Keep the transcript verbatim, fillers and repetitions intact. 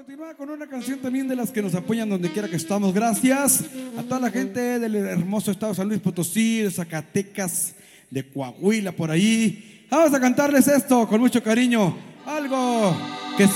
continuar con una canción también de las que nos apoyan donde quiera que estamos. Gracias a toda la gente del hermoso estado de San Luis Potosí, de Zacatecas, de Coahuila, por ahí. Vamos a cantarles esto con mucho cariño. Algo